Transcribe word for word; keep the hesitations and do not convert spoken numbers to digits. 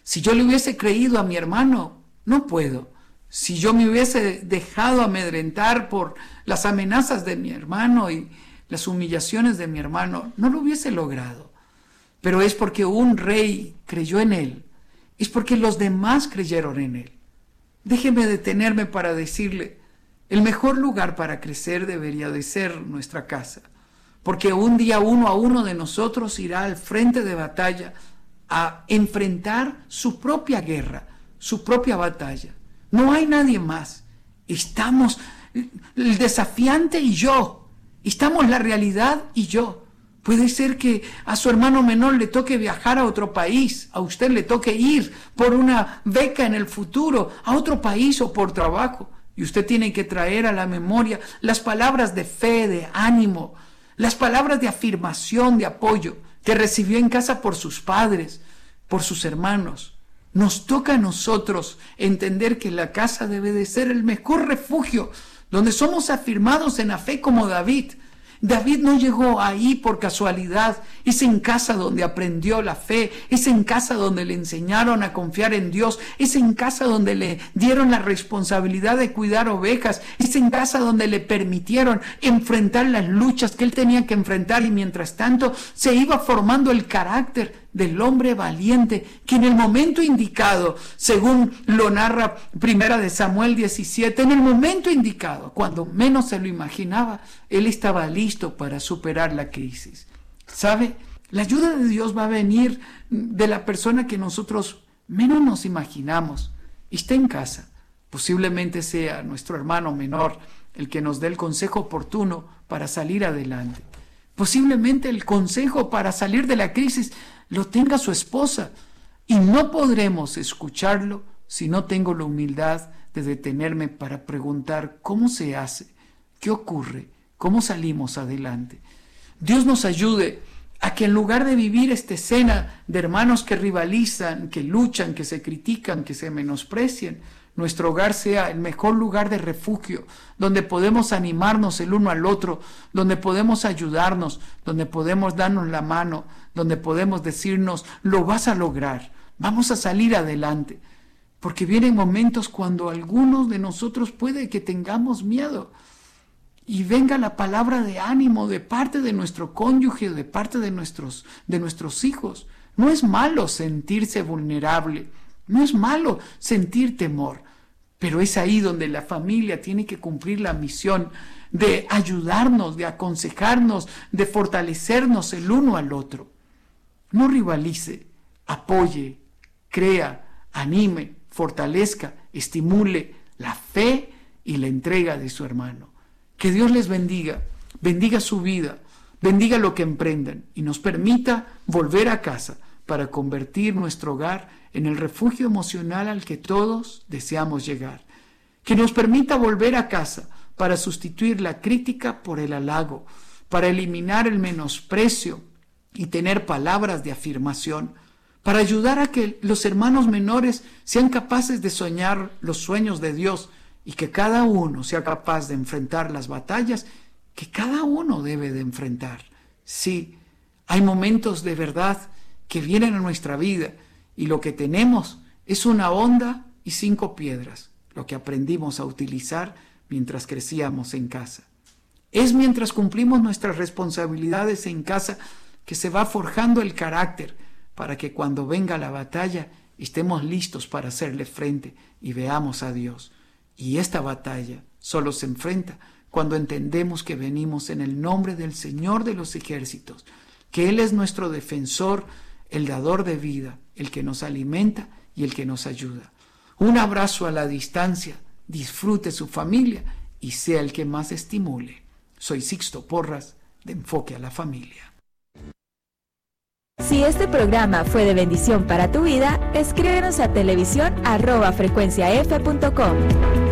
Si yo le hubiese creído a mi hermano, no puedo. Si yo me hubiese dejado amedrentar por las amenazas de mi hermano y las humillaciones de mi hermano, no lo hubiese logrado. Pero es porque un rey creyó en él, es porque los demás creyeron en él. Déjeme detenerme para decirle, el mejor lugar para crecer debería de ser nuestra casa, porque un día uno a uno de nosotros irá al frente de batalla a enfrentar su propia guerra, su propia batalla. No hay nadie más. Estamos el desafiante y yo. Estamos la realidad y yo. Puede ser que a su hermano menor le toque viajar a otro país, a usted le toque ir por una beca en el futuro a otro país o por trabajo. Y usted tiene que traer a la memoria las palabras de fe, de ánimo, las palabras de afirmación, de apoyo que recibió en casa por sus padres, por sus hermanos. Nos toca a nosotros entender que la casa debe de ser el mejor refugio, donde somos afirmados en la fe como David. David no llegó ahí por casualidad, es en casa donde aprendió la fe, es en casa donde le enseñaron a confiar en Dios, es en casa donde le dieron la responsabilidad de cuidar ovejas, es en casa donde le permitieron enfrentar las luchas que él tenía que enfrentar y mientras tanto se iba formando el carácter del hombre valiente que en el momento indicado, según lo narra Primera de Samuel diecisiete, en el momento indicado, cuando menos se lo imaginaba, él estaba listo para superar la crisis. ¿Sabe? La ayuda de Dios va a venir de la persona que nosotros menos nos imaginamos. Está en casa. Posiblemente sea nuestro hermano menor el que nos dé el consejo oportuno para salir adelante. Posiblemente el consejo para salir de la crisis lo tenga su esposa y no podremos escucharlo si no tengo la humildad de detenerme para preguntar cómo se hace, qué ocurre, cómo salimos adelante. Dios nos ayude a que en lugar de vivir esta escena de hermanos que rivalizan, que luchan, que se critican, que se menosprecian, nuestro hogar sea el mejor lugar de refugio, donde podemos animarnos el uno al otro, donde podemos ayudarnos, donde podemos darnos la mano, donde podemos decirnos, lo vas a lograr, vamos a salir adelante. Porque vienen momentos cuando algunos de nosotros puede que tengamos miedo y venga la palabra de ánimo de parte de nuestro cónyuge, de parte de nuestros, de nuestros hijos. No es malo sentirse vulnerable, no es malo sentir temor, pero es ahí donde la familia tiene que cumplir la misión de ayudarnos, de aconsejarnos, de fortalecernos el uno al otro. No rivalice, apoye, crea, anime, fortalezca, estimule la fe y la entrega de su hermano. Que Dios les bendiga, bendiga su vida, bendiga lo que emprendan y nos permita volver a casa para convertir nuestro hogar en el refugio emocional al que todos deseamos llegar. Que nos permita volver a casa para sustituir la crítica por el halago, para eliminar el menosprecio y tener palabras de afirmación, para ayudar a que los hermanos menores sean capaces de soñar los sueños de Dios y que cada uno sea capaz de enfrentar las batallas que cada uno debe de enfrentar. Sí, hay momentos de verdad que vienen a nuestra vida y lo que tenemos es una honda y cinco piedras, lo que aprendimos a utilizar mientras crecíamos en casa. Es mientras cumplimos nuestras responsabilidades en casa que se va forjando el carácter para que cuando venga la batalla estemos listos para hacerle frente y veamos a Dios. Y esta batalla solo se enfrenta cuando entendemos que venimos en el nombre del Señor de los ejércitos, que Él es nuestro defensor, el dador de vida, el que nos alimenta y el que nos ayuda. Un abrazo a la distancia, disfrute su familia y sea el que más estimule. Soy Sixto Porras, de Enfoque a la Familia. Si este programa fue de bendición para tu vida, escríbenos a televisión arroba frecuenciaf punto com.